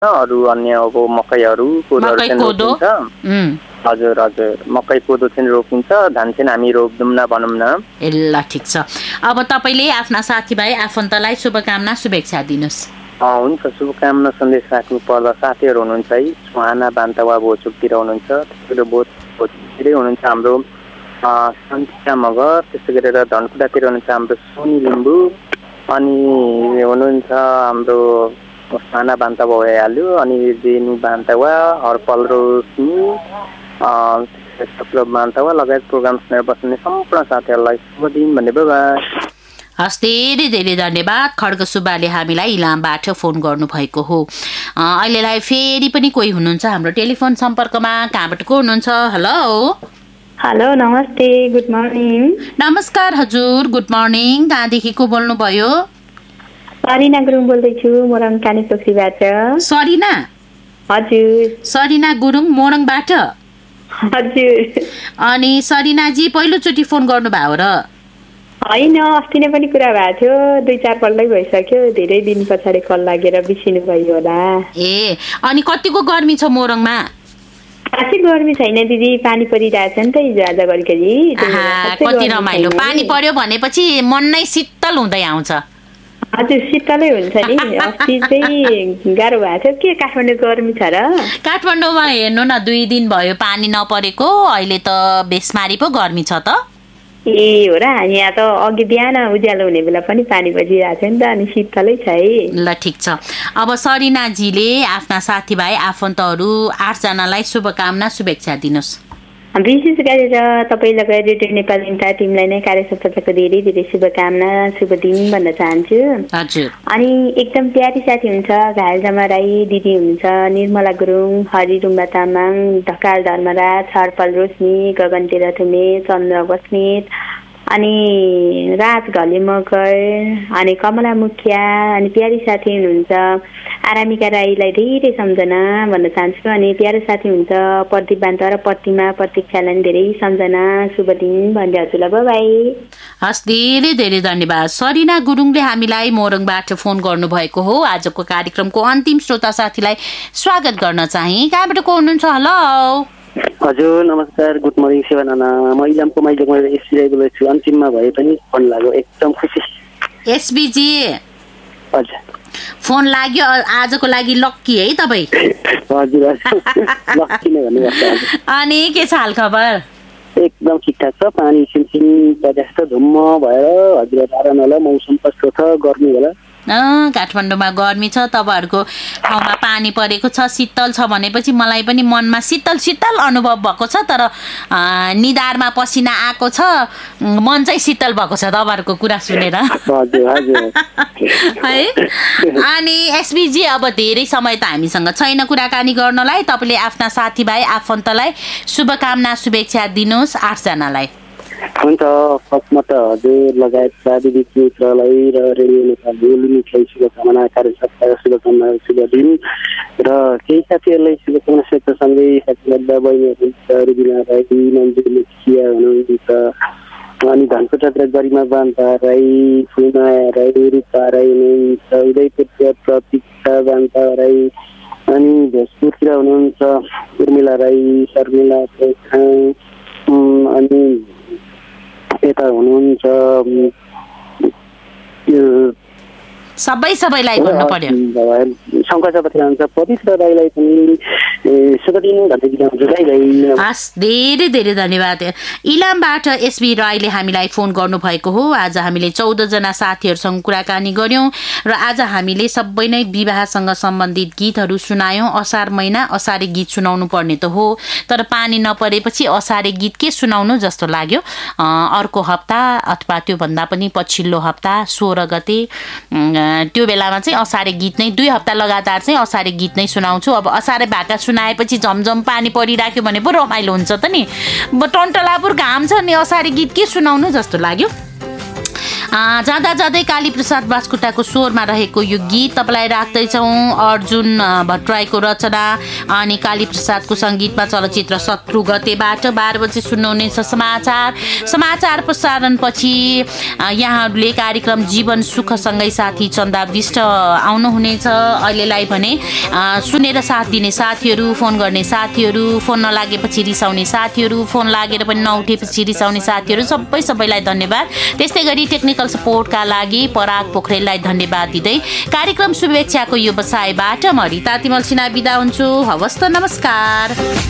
अरू अन्य अब मकैहरू कोदोहरू चाहिँ रोपिन्छ। हजुर हजुर मकै कोदो चाहिँ रोपिन्छ, धान चाहिँ हामी रोप्दैनौँ भनौँ न। ल ठिक छ। अब तपाईँले आफ्ना साथीभाइ आफन्तलाई शुभकामना शुभेच्छा दिनुहोस्। हुन्छ, शुभकामना सन्देश राख्नु पर्दा साथीहरू हुनुहुन्छ है, सुहाना बान्तवा भोचुकतिर हुनुहुन्छ, त्यसरी भोचुकतिरै हुनुहुन्छ हाम्रो सन्तिका मगर, त्यस्तै गरेर धनकुटातिर हुनुहुन्छ हाम्रो सोनी लिम्बू, अनि हुनुहुन्छ हाम्रो सुहाना बान्तवा भइहाल्यो, अनि रेणु बान्तवा, हरपल रोशनी, बान्तवा लगायत प्रोग्राम सुनेर बस्ने सम्पूर्ण साथीहरूलाई शुभ दिन भन्ने। बाइ। हस्, धेरै धेरै धन्यवाद। खड्ग सुब्बाले हामीलाई इलामबाट फोन गर्नुभएको हो। अहिलेलाई फेरि पनि कोही हुनुहुन्छ हाम्रो टेलिफोन सम्पर्कमा। कहाँबाट को हुनुहुन्छ? हेलो हेलो, नमस्ते, गुड मर्निङ। नमस्कार हजुर, गुड मर्निङ। कहाँदेखि को बोल्नुभयो? सरिना गुरुङ बोल्दैछु, मोरङ कानी पोखरीबाट। सरिना? हजुर। सरिना गुरुङ मोरङबाट? हजुर। अनि सरिनाजी पहिलोचोटि फोन गर्नुभयो र? होइन, अस्ति नै पनि कुरा भएको थियो, 2-4 पल्टै भइसक्यो, धेरै दिन पछाडि कल लागेर बिर्सिनु भयो होला। ए, अनि कतिको गर्मी छ मोरङमा? खासै गर्मी छैन दिदी, पानी परिरहेछ नि त हिजो आज घरिघरि। कति रमाइलो, पानी पर्यो भनेपछि मन नै शीतल हुँदै आउँछ। हजुर, शीतलै हुन्छ नि। अस्ति चाहिँ गाह्रो भएको थियो। के काठमाडौँ गर्मी छ र? काठमाडौँमा हेर्नु न, 2 दिन भयो पानी नपरेको, अहिले त बेसमारी पो गर्मी छ त। ए हो र, यहाँ त अघि बिहान उज्यालो हुने बेला पनि पानी परिरहेको थियो नि त, अनि शीतलै छ है। ल ठिक छ। अब सरिनाजीले आफ्ना साथीभाइ आफन्तहरू 8 जनालाई शुभकामना शुभेच्छा दिनुहोस्। विशेष गरेर तपाईँ लगायत रेडियो नेपाल इन्टायर टिमलाई नै कार्य सफलताको धेरै धेरै शुभकामना, शुभ दिन भन्न चाहन्छु। हजुर। अनि एकदम प्यारी साथी हुन्छ, घायल जमा राई दिदी हुनुहुन्छ, निर्मला गुरुङ, हरि रुम्बा तामाङ, ढकाल धर्मराज, हरपल रोशनी, गगन तेह्रथुमे, चन्द्र बस्नेत, अनि राज घले मगर, अनि कमला मुखिया, अनि प्यारी साथी हुनुहुन्छ आरामिका राईलाई धेरै सम्झना भन्न चाहन्छु। अनि प्यारो साथी हुन्छ प्रदीप बान्त र प्रतिमा प्रतीक्षालाई धेरै सम्झना, शुभ दिन भन्दै हजुरलाई। बाइ। हस्, धेरै धेरै धन्यवाद। सरिना गुरुङले हामीलाई मोरङबाट फोन गर्नुभएको हो। आजको कार्यक्रमको अन्तिम श्रोता साथीलाई स्वागत गर्न चाहे। कहाँबाट को हुनुहुन्छ? हेलो हजुर, नमस्कार, गुड मर्निङ सेवा नाना। म इलामको माइजोको एसबी बोलेको छु। अन्तिममा भए पनि फोन लाग्यो, एकदम खुसी। एसबीजी हजुर, फोन लाग्यो आजको लागि, लक्की है तपाईँ। हजुर लक्की नै भन्नुपर्छ। अनि के छ हाल खबर? एकदम ठिकठाक छ। पानी सिमसिम परेको छ, धुम्म भयो। हजुर आराम होला, मौसम कस्तो छ? गर्मी होला? काठमाडौँमा गर्मी छ, तपाईँहरूको ठाउँमा पानी परेको छ, शीतल छ भनेपछि मलाई पनि मनमा शीतल शीतल अनुभव भएको छ। तर निधारमा पसिना आएको छ, मन चाहिँ शीतल भएको छ तपाईँहरूको कुरा सुनेर है। अनि एसबीजी, अब धेरै समय त हामीसँग छैन कुराकानी गर्नलाई। तपाईँले आफ्ना साथीभाइ आफन्तलाई शुभकामना शुभेच्छा दिनुहोस् 8 जनालाई। हुन्छ, फर्स्टमा त हजुर लगायत प्राविधिक मित्रलाई र रेडियो नेपाल युनिटलाई शुभकामना, कार्य सफलता शुभकामना, शुभ दिन। र केही साथीहरूलाई शुभकामना सँगै साथीभाइ बहिनीहरू हुन्छ, रुबिना राई, मन्जु मुखिया हुनुहुन्छ, अनि धनकुटातिर गरिमा बान्ता राई, फुलमाया राई, रूपा राई हुनुहुन्छ, उदयपुर प्रतीक्षा बान्ता राई, अनि भोजपुरतिर हुनुहुन्छ उर्मिला राई, शर्मिला अनि यता हुनुहुन्छ सबैलाई भन्नु पर्यो। शङ्कर चौधरी हुन्छ, पवित्र राईलाई पनि शुभ दिन भन्दै दिनुहुन्छ। हस्, धेरै धेरै धन्यवाद। इलामबाट एसबी राईले हामीलाई फोन गर्नुभएको हो। आज हामीले 14 जना साथीहरूसँग कुराकानी गर्यौं र आज हामीले सबै नै विवाहसँग सम्बन्धित गीतहरू सुनायौं। असार महिना असारे गीत सुनाउनु पर्ने त हो, तर पानी नपरेपछि असारे गीत के सुनाउनु जस्तो लाग्यो। अर्को हप्ता अथवा त्यो भन्दा पनि पछिल्लो हप्ता 16 गते त्यो बेलामा चाहिँ असारे गीत नै 2 हप्ता लगातार चाहिँ असारे गीत नै सुनाउँछु। अब असारे भाका सुनाएपछि झमझम पानी परिराख्यो भने पो रमाइलो हुन्छ त नि। टन्टलापुर घाम छ नि, असारे गीत के सुनाउनु जस्तो लाग्यो। जाँदा जाँदै कालीप्रसाद बास्कोटाको स्वरमा रहेको यो गीत तपाईँलाई राख्दैछौँ। अर्जुन भट्टराईको रचना अनि कालीप्रसादको सङ्गीतमा चलचित्र शत्रु गतेबाट 12 बजे सुन्नुहुनेछ समाचार प्रसारणपछि यहाँहरूले कार्यक्रम जीवन सुखसँगै साथी चन्दा विष्ट आउनुहुनेछ। अहिलेलाई भने सुनेर साथ दिने साथीहरू, फोन गर्ने साथीहरू, फोन नलागेपछि रिसाउने साथीहरू, फोन लागेर पनि नउठेपछि रिसाउने साथीहरू सबैलाई धन्यवाद। त्यस्तै गरी टेक्निकल सपोर्टका लागि पराग पोखरेललाई धन्यवाद दिँदै कार्यक्रम शुभेच्छाको व्यवसायबाट म रिता तिमल सिन्हा बिदा हुन्छु। हवस् त, नमस्कार।